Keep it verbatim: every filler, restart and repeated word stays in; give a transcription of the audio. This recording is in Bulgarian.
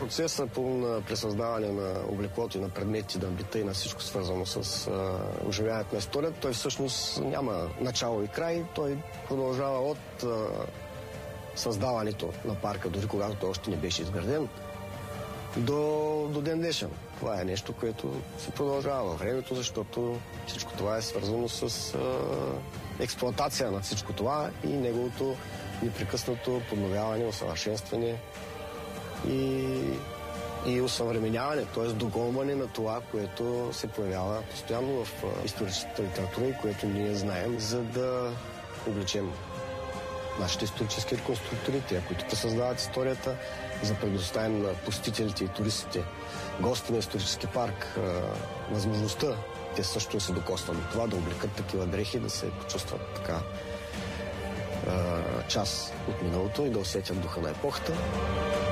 процеса по на пресъздаване на облеклото и на предмети, на бита и на всичко свързано с а, оживяването на историята, той всъщност няма начало и край. Той продължава от а, създаването на парка, дори когато той още не беше изграден, до, до ден днешен. Това е нещо, което се продължава във времето, защото всичко това е свързано с а, експлоатация на всичко това и неговото непрекъснато подновяване, усъвършенстване и, и усъвременяване, т.е. догонване на това, което се появява постоянно в историческата литература и което ние знаем, за да облечем нашите исторически реконструктори, те, които пресъздават историята, за предоставим на посетителите и туристите, гости на исторически парк, възможността те също се докоснат до това, да облекат такива дрехи, да се почувстват така част от миналото и да усетят духа на епохата.